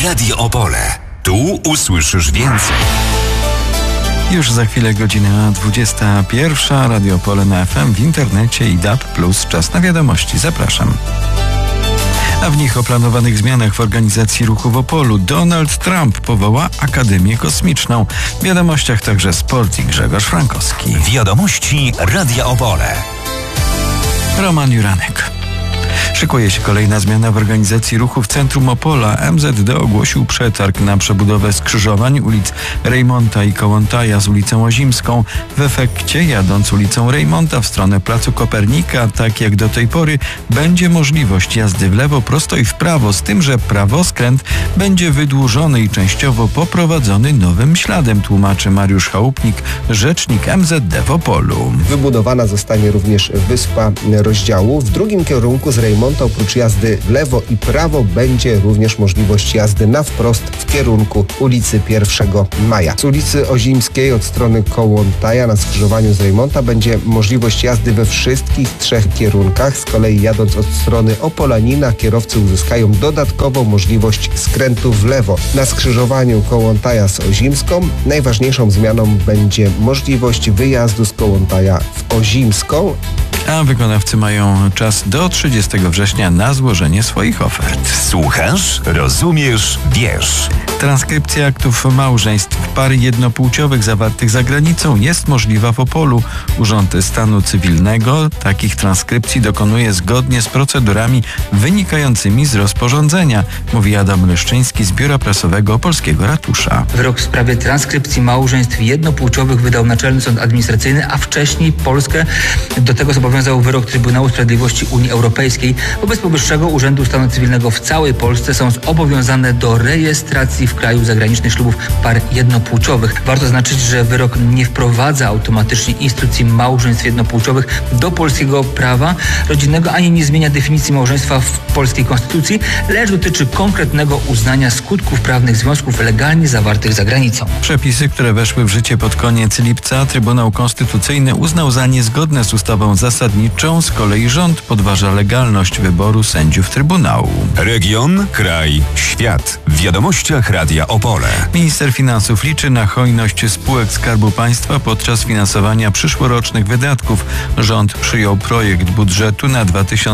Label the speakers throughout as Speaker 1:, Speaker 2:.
Speaker 1: Radio Opole. Tu usłyszysz więcej.
Speaker 2: Już za chwilę godzina 21. Radio Opole na FM, w internecie i DAB+. Czas na wiadomości. Zapraszam. A w nich o planowanych zmianach w organizacji ruchu w Opolu. Donald Trump powoła Akademię Kosmiczną. W wiadomościach także sport i Grzegorz Frankowski.
Speaker 1: Wiadomości Radia Opole.
Speaker 2: Roman Juranek. Szykuje się kolejna zmiana w organizacji ruchu w centrum Opola. MZD ogłosił przetarg na przebudowę skrzyżowań ulic Rejmonta i Kołłątaja z ulicą Ozimską. W efekcie, jadąc ulicą Rejmonta w stronę Placu Kopernika, tak jak do tej pory, będzie możliwość jazdy w lewo, prosto i w prawo, z tym, że prawoskręt będzie wydłużony i częściowo poprowadzony nowym śladem, tłumaczy Mariusz Chałupnik, rzecznik MZD w Opolu.
Speaker 3: Wybudowana zostanie również wyspa rozdziału. W drugim kierunku z Rejmonta oprócz jazdy w lewo i prawo będzie również możliwość jazdy na wprost w kierunku ulicy 1 Maja. Z ulicy Ozimskiej od strony Kołłątaja na skrzyżowaniu z Rejmonta będzie możliwość jazdy we wszystkich 3 kierunkach. Z kolei jadąc od strony Opolanina kierowcy uzyskają dodatkową możliwość skrętu w lewo. Na skrzyżowaniu Kołłątaja z Ozimską najważniejszą zmianą będzie możliwość wyjazdu z Kołłątaja w Ozimską.
Speaker 2: A wykonawcy mają czas do 30 września na złożenie swoich ofert.
Speaker 1: Słuchasz, rozumiesz, wiesz.
Speaker 2: Transkrypcja aktów małżeństw par jednopłciowych zawartych za granicą jest możliwa w Opolu. Urząd Stanu Cywilnego takich transkrypcji dokonuje zgodnie z procedurami wynikającymi z rozporządzenia, mówi Adam Leszczyński z Biura Prasowego Opolskiego Ratusza.
Speaker 4: Wyrok w sprawie transkrypcji małżeństw jednopłciowych wydał Naczelny Sąd Administracyjny, a wcześniej Polskę do tego zobowiązał wyrok Trybunału Sprawiedliwości Unii Europejskiej. Wobec powyższego Urzędu Stanu Cywilnego w całej Polsce są zobowiązane do rejestracji w kraju zagranicznych ślubów par jednopłciowych. Warto zaznaczyć, że wyrok nie wprowadza automatycznie instytucji małżeństw jednopłciowych do polskiego prawa rodzinnego, ani nie zmienia definicji małżeństwa w polskiej konstytucji, lecz dotyczy konkretnego uznania skutków prawnych związków legalnie zawartych za granicą.
Speaker 2: Przepisy, które weszły w życie pod koniec lipca, Trybunał Konstytucyjny uznał za niezgodne z ustawą zasadniczą. Z kolei rząd podważa legalność wyboru sędziów Trybunału.
Speaker 1: Region, kraj, świat. W wiadomościach Radia Opole.
Speaker 2: Minister Finansów liczy na hojność spółek Skarbu Państwa podczas finansowania przyszłorocznych wydatków. Rząd przyjął projekt budżetu na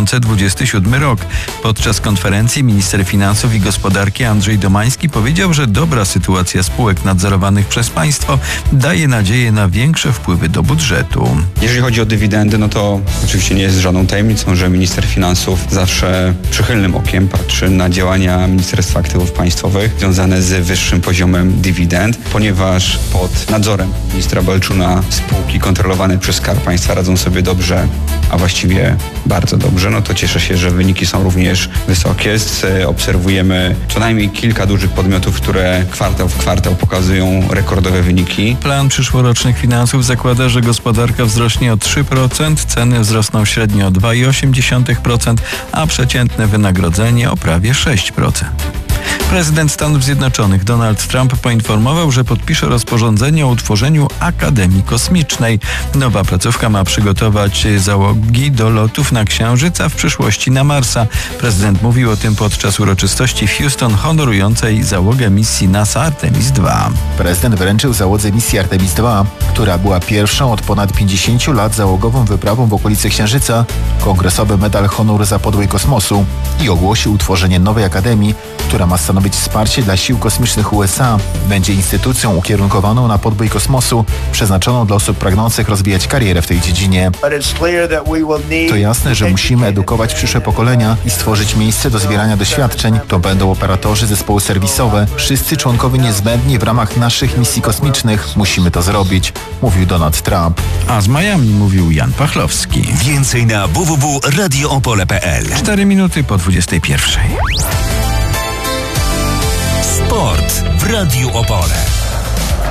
Speaker 2: 2027 rok. Podczas konferencji minister Finansów i Gospodarki Andrzej Domański powiedział, że dobra sytuacja spółek nadzorowanych przez państwo daje nadzieję na większe wpływy do budżetu.
Speaker 5: Jeżeli chodzi o dywidendy, no to oczywiście nie jest żadną tajemnicą, że minister finansów zawsze przychylnym okiem patrzy na działania Ministerstwa Aktywów Państwowych związane z wyższym poziomem dywidend, ponieważ pod nadzorem ministra Balczuna spółki kontrolowane przez Skarb Państwa radzą sobie dobrze, a właściwie bardzo dobrze, no to cieszę się, że wyniki są również wysokie. Obserwujemy co najmniej kilka dużych podmiotów, które kwartał w kwartał pokazują rekordowe wyniki.
Speaker 2: Plan przyszłorocznych finansów zakłada, że gospodarka wzrośnie o 3%, ceny wzrosną średnio o 2,8%, a przeciętne wynagrodzenie o prawie 6%. Prezydent Stanów Zjednoczonych Donald Trump poinformował, że podpisze rozporządzenie o utworzeniu Akademii Kosmicznej. Nowa placówka ma przygotować załogi do lotów na Księżyc, a w przyszłości na Marsa. Prezydent mówił o tym podczas uroczystości w Houston honorującej załogę misji NASA Artemis II.
Speaker 6: Prezydent wręczył załodze misji Artemis II, która była pierwszą od ponad 50 lat załogową wyprawą w okolicy Księżyca, kongresowy medal Honor za podłej kosmosu i ogłosił utworzenie nowej akademii, która ma stanowić wsparcie dla sił kosmicznych USA. Będzie instytucją ukierunkowaną na podbój kosmosu, przeznaczoną dla osób pragnących rozwijać karierę w tej dziedzinie. To jasne, że musimy edukować przyszłe pokolenia i stworzyć miejsce do zbierania doświadczeń. To będą operatorzy, zespoły serwisowe, wszyscy członkowie niezbędni w ramach naszych misji kosmicznych. Musimy to zrobić, mówił Donald Trump.
Speaker 2: A z Miami mówił Jan Pachlowski.
Speaker 1: Więcej na www.radioopole.pl.
Speaker 2: 4 minuty po 21.
Speaker 1: Sport w Radiu Opole.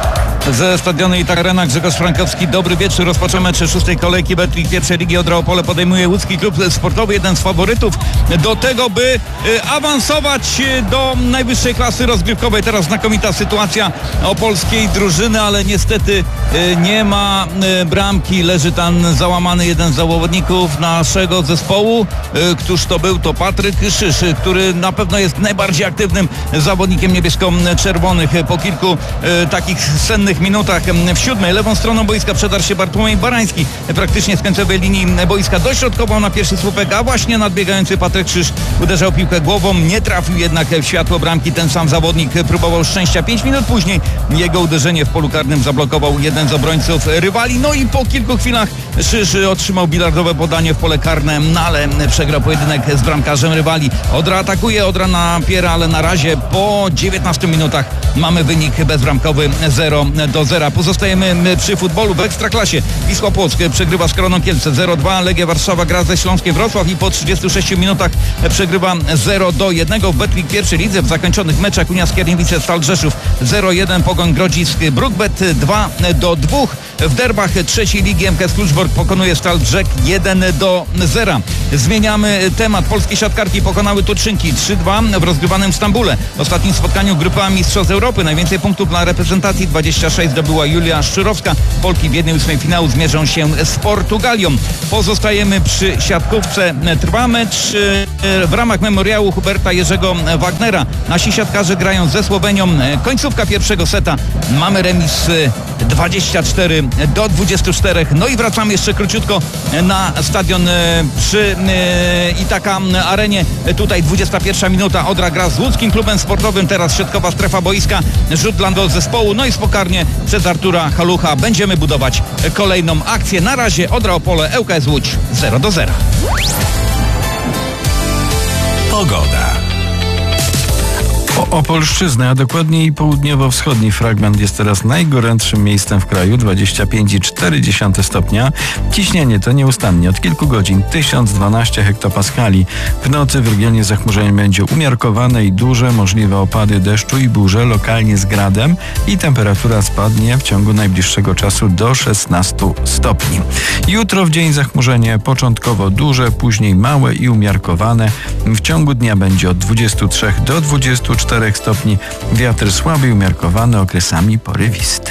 Speaker 7: Ze stadionu Itak Arena Grzegorz Frankowski. Dobry wieczór. Rozpoczynamy mecz 6. kolejki Betclic pierwszej ligi. Odra Opole podejmuje łódzki klub sportowy, jeden z faworytów do tego, by awansować do najwyższej klasy rozgrywkowej. Teraz znakomita sytuacja opolskiej drużyny, ale niestety nie ma bramki. Leży tam załamany jeden z zawodników naszego zespołu. Któż to był? To Patryk Szysz, który na pewno jest najbardziej aktywnym zawodnikiem niebiesko-czerwonych. Po kilku takich sennych minutach w 7. lewą stroną boiska przedarł się Bartłomiej Barański. Praktycznie z końcowej linii boiska dośrodkował na pierwszy słupek, a właśnie nadbiegający Patryk Szysz uderzał piłkę głową. Nie trafił jednak w światło bramki. Ten sam zawodnik próbował szczęścia. 5 minut później jego uderzenie w polu karnym zablokował jeden z obrońców rywali. No i po kilku chwilach Szysz otrzymał bilardowe podanie w pole karne, no ale przegrał pojedynek z bramkarzem rywali. Odra atakuje, Odra napiera, ale na razie po 19 minutach mamy wynik bezbramkowy 0-0. Pozostajemy przy futbolu w Ekstraklasie. Wisła Płock przegrywa z Koroną Kielce 0-2. Legia Warszawa gra ze Śląskiem Wrocław i po 36 minutach przegrywa 0-1. W Betclic pierwszej lidze w zakończonych meczach Unia Skierniewice Stal Rzeszów 0-1. Pogoń Grodzisk Brookbet 2-2. W derbach trzeciej ligi MKS Kluczbork pokonuje Stal Brzeg 1-0. Zmieniamy temat. Polskie siatkarki pokonały Turczynki 3-2 w rozgrywanym Stambule. W ostatnim spotkaniu grupa Mistrzostw Europy. Najwięcej punktów dla reprezentacji 26 zdobyła Julia Szczyrowska. Polki w 1/8 finału zmierzą się z Portugalią. Pozostajemy przy siatkówce. Trwa mecz w ramach memoriału Huberta Jerzego Wagnera. Nasi siatkarze grają ze Słowenią. Końcówka pierwszego seta. Mamy remis 24-24. No i wracamy jeszcze króciutko na stadion przy Itaka Arenie. Tutaj 21 minuta. Odra gra z łódzkim klubem sportowym. Teraz środkowa strefa boiska. Rzut dla do zespołu. No i spokojnie przez Artura Halucha będziemy budować kolejną akcję. Na razie Odra Opole, ŁKS Łódź 0-0.
Speaker 1: Pogoda.
Speaker 2: Opolszczyzna, a dokładniej południowo-wschodni fragment jest teraz najgorętszym miejscem w kraju, 25,4 stopnia. Ciśnienie to nieustannie od kilku godzin 1012 hektopaskali. W nocy w regionie zachmurzenie będzie umiarkowane i duże, możliwe opady deszczu i burze, lokalnie z gradem i temperatura spadnie w ciągu najbliższego czasu do 16 stopni. Jutro w dzień zachmurzenie początkowo duże, później małe i umiarkowane. W ciągu dnia będzie od 23 do 24 stopni. Wiatr słaby i umiarkowany, okresami porywisty.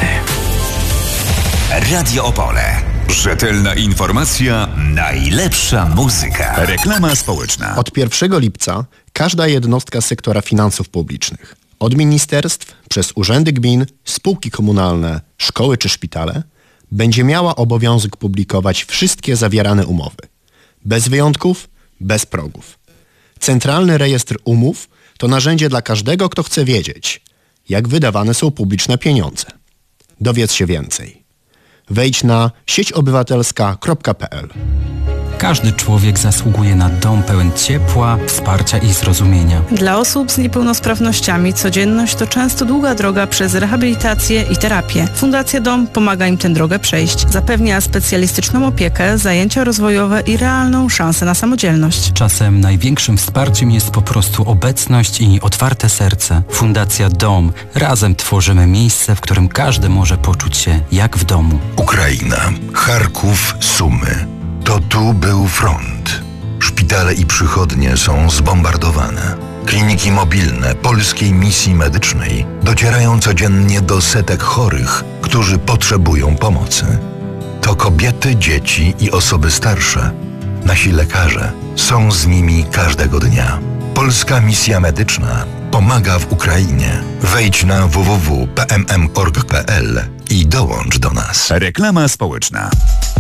Speaker 1: Radio Opole. Rzetelna informacja, najlepsza muzyka. Reklama społeczna.
Speaker 8: Od 1 lipca każda jednostka sektora finansów publicznych, od ministerstw przez urzędy gmin, spółki komunalne, szkoły czy szpitale, będzie miała obowiązek publikować wszystkie zawierane umowy. Bez wyjątków, bez progów. Centralny Rejestr Umów to narzędzie dla każdego, kto chce wiedzieć, jak wydawane są publiczne pieniądze. Dowiedz się więcej. Wejdź na sieciobywatelska.pl.
Speaker 9: Każdy człowiek zasługuje na dom pełen ciepła, wsparcia i zrozumienia.
Speaker 10: Dla osób z niepełnosprawnościami codzienność to często długa droga przez rehabilitację i terapię. Fundacja Dom pomaga im tę drogę przejść. Zapewnia specjalistyczną opiekę, zajęcia rozwojowe i realną szansę na samodzielność.
Speaker 9: Czasem największym wsparciem jest po prostu obecność i otwarte serce. Fundacja Dom. Razem tworzymy miejsce, w którym każdy może poczuć się jak w domu.
Speaker 11: Ukraina, Charków, Sumy. To tu był front. Szpitale i przychodnie są zbombardowane. Kliniki mobilne Polskiej Misji Medycznej docierają codziennie do setek chorych, którzy potrzebują pomocy. To kobiety, dzieci i osoby starsze. Nasi lekarze są z nimi każdego dnia. Polska Misja Medyczna pomaga w Ukrainie. Wejdź na www.pmm.org.pl i dołącz do nas.
Speaker 1: Reklama społeczna.